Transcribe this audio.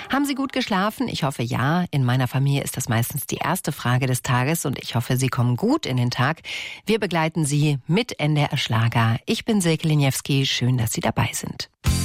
Haben Sie gut geschlafen? Ich hoffe ja. In meiner Familie ist das meistens die erste Frage des Tages und ich hoffe, Sie kommen gut in den Tag. Wir begleiten Sie mit NDR Schlager. Ich bin Silke Liniewski. Schön, dass Sie dabei sind.